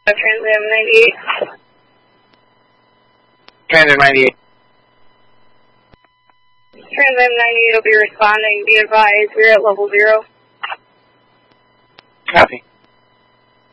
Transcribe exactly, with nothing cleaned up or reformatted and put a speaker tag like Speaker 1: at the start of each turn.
Speaker 1: Trans-Am ninety-eight.
Speaker 2: Trans-Am ninety-eight.
Speaker 1: Trans-Am ninety-eight will be responding. Be advised, we're at level zero.
Speaker 2: Copy.